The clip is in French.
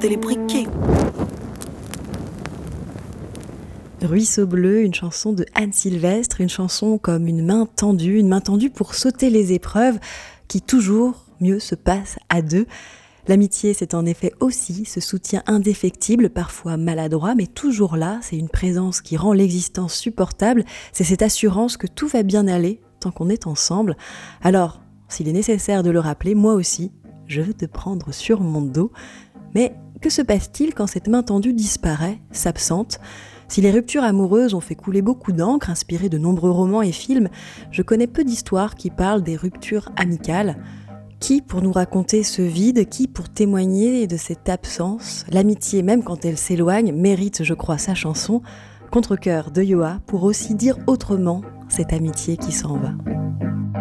porter les briquets. Ruisseau bleu, une chanson de Anne Sylvestre, une chanson comme une main tendue pour sauter les épreuves qui toujours mieux se passent à deux. L'amitié, c'est en effet aussi ce soutien indéfectible, parfois maladroit, mais toujours là. C'est une présence qui rend l'existence supportable. C'est cette assurance que tout va bien aller tant qu'on est ensemble. Alors, s'il est nécessaire de le rappeler, moi aussi, je veux te prendre sur mon dos. Mais que se passe-t-il quand cette main tendue disparaît, s'absente ? Si les ruptures amoureuses ont fait couler beaucoup d'encre, inspiré de nombreux romans et films, je connais peu d'histoires qui parlent des ruptures amicales. Qui pour nous raconter ce vide, qui pour témoigner de cette absence ? L'amitié, même quand elle s'éloigne, mérite, je crois, sa chanson. Contrecœur de Yoa pour aussi dire autrement cette amitié qui s'en va.